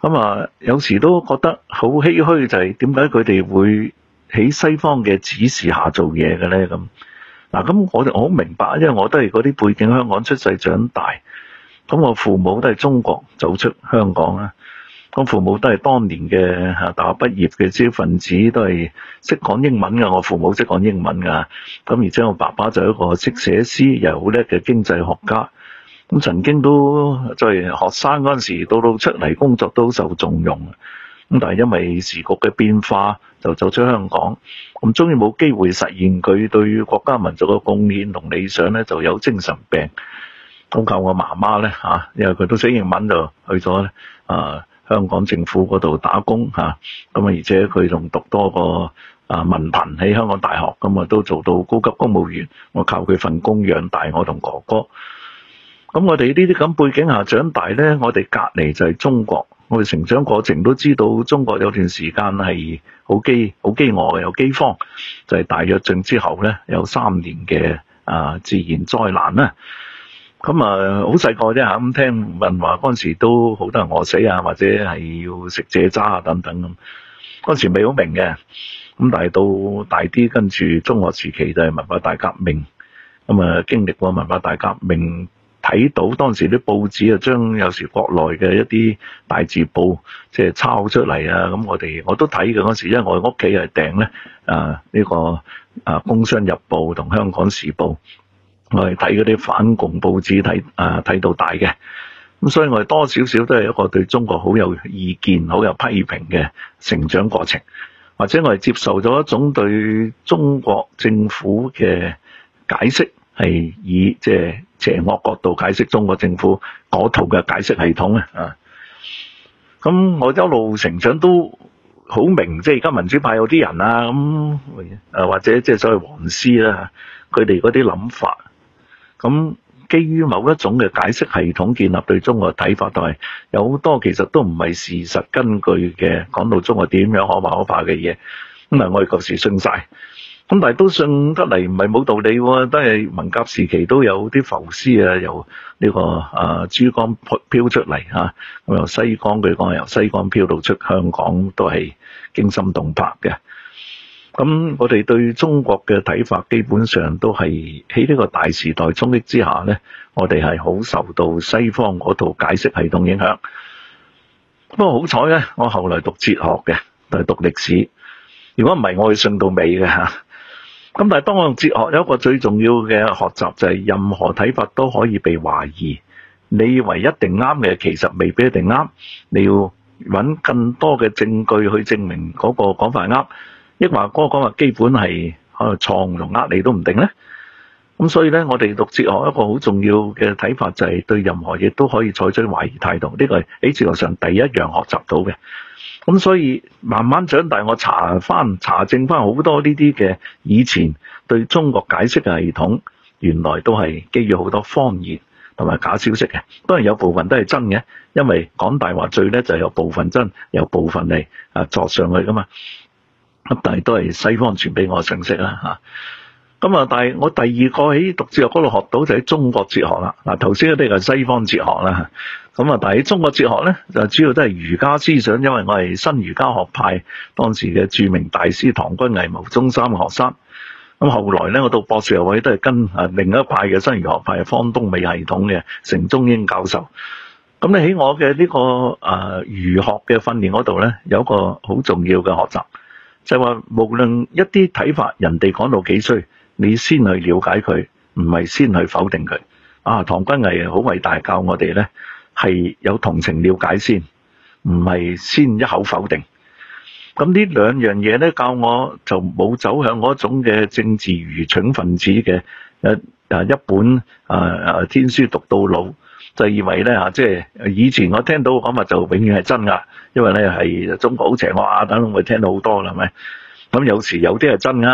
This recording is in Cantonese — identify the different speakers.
Speaker 1: 有時都覺得好唏噓，就係點解佢哋會喺西方嘅指示下做嘢嘅咧？咁我好明白，因為我都係嗰啲背景香港出世長大，咁我父母都係中國走出香港啦。咁父母都係當年嘅大學畢業嘅知識分子，都係識講英文㗎。我父母識講英文㗎。咁而且我爸爸就係一個識寫詩又好叻嘅經濟學家。咁曾經都在學生嗰陣時，到出嚟工作都受重用。咁但係因為時局嘅變化，就走出香港。咁終於冇機會實現佢對國家民族嘅貢獻同理想咧，就有精神病。咁靠我媽媽咧因為佢都識英文，就去咗香港政府嗰度打工而且佢仲讀多個文憑喺香港大學，都做到高級公務員。我靠佢份工養大我同哥哥。咁我哋呢啲咁背景下長大咧，我哋隔離就係中國。我哋成長過程都知道，中國有段時間係好飢餓嘅，有饑荒，就係大躍進之後咧，有3年嘅自然災難啦。好細個啫嚇，咁聽聞話嗰陣時都好多人餓死或者係要食蔗渣等等咁。嗰陣時未好明嘅，咁但係到大啲，跟住中學時期就係文化大革命，經歷過文化大革命，睇到當時啲報紙將有時國內嘅一啲大字報即係抄出嚟咁我都睇嘅嗰時，因為我屋企係訂咧呢個工商日報同香港時報。我係睇嗰啲反共報紙睇到大嘅，咁所以我哋多少少都係一個對中國好有意見、好有批評嘅成長過程，或者我係接受咗一種對中國政府嘅解釋，係以即係邪惡角度解釋中國政府嗰套嘅解釋系統咁我一路成長都好明，即係而家民主派有啲人或者即係所謂黃絲啦，佢哋嗰啲諗法。咁基於某一種嘅解釋系統建立對中國嘅睇法，但係有好多其實都唔係事實根據嘅，講到中國點樣可怕可怕嘅嘢，我哋舊時信晒，咁但係都信得嚟唔係冇道理喎，都係文革時期都有啲浮屍由呢個珠江飄出嚟咁由西江，佢講由西江飄到出香港都係驚心動魄嘅。咁我哋對中國嘅睇法基本上都係喺呢個大時代衝擊之下咧，我哋係好受到西方嗰套解釋系統影響。不過好彩咧，我後來讀哲學嘅，但係讀歷史。如果唔係，我會信到尾嘅咁但係當我用哲學，有一個最重要嘅學習就係任何睇法都可以被懷疑。你以為一定啱嘅，其實未必一定啱。你要揾更多嘅證據去證明嗰個講法係啱。抑或嗰個講話基本係錯誤同你都唔定咧，咁所以咧，我哋讀哲學一個好重要嘅睇法就係對任何嘢都可以採取懷疑態度，呢個係喺哲學上第一樣學習到嘅。咁所以慢慢長大，我查證翻好多呢啲嘅以前對中國解釋嘅系統，原來都係基於好多謊言同埋假消息嘅。當然有部分都係真嘅，因為講大話罪咧就有部分真，有部分係作上去噶嘛。但係都係西方傳俾我嘅信息啦但係我第二個喺讀哲學嗰度學到就係中國哲學啦。頭先嗰啲係西方哲學啦但係喺中國哲學咧就主要都係儒家思想，因為我係新儒家學派當時嘅著名大師唐君毅牟宗三嘅學生。咁後來咧我到博士學位都係跟另一派嘅新儒學派方東美系統嘅成中英教授。咁你喺我嘅呢個儒學嘅訓練嗰度咧，有一個好重要嘅學習。就係話，無論一啲睇法，人哋講到幾衰，你先去了解佢，唔係先去否定佢。唐君毅好偉大，教我哋咧係有同情了解先，唔係先一口否定。咁呢兩樣嘢咧，教我就冇走向嗰種嘅政治愚蠢分子嘅一本天書讀到老。就以為咧即係以前我聽到嘅講法就永遠係真㗎，因為咧係中國好邪惡等等，我聽到好多啦，係咪？咁有時有啲係真㗎。